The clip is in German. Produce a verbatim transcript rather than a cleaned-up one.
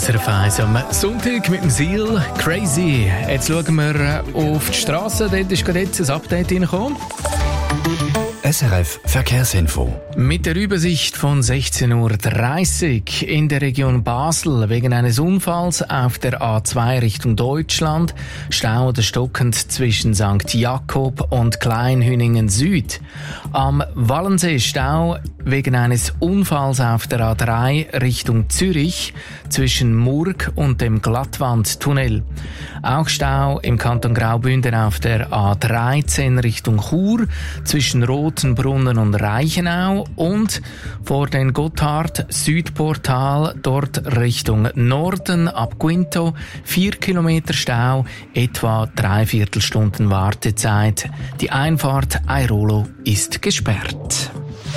S R F eins am Sonntag mit dem Seal. Crazy. Jetzt schauen wir auf die Straße. Dort ist gerade jetzt ein Update reingekommen. S R F Verkehrsinfo. Mit der Übersicht von sechzehn Uhr dreißig in der Region Basel wegen eines Unfalls auf der A zwei Richtung Deutschland. Stau oder stockend zwischen Sankt Jakob und Kleinhüningen Süd. Am Wallensee Stau wegen eines Unfalls auf der A drei Richtung Zürich zwischen Murg und dem Glattwandtunnel. Auch Stau im Kanton Graubünden auf der A dreizehn Richtung Chur zwischen Rotenbrunnen und Reichenau und vor den Gotthard-Südportal dort Richtung Norden ab Quinto vier Kilometer Stau, etwa dreiviertel Stunden Wartezeit. Die Einfahrt Airolo ist gesperrt.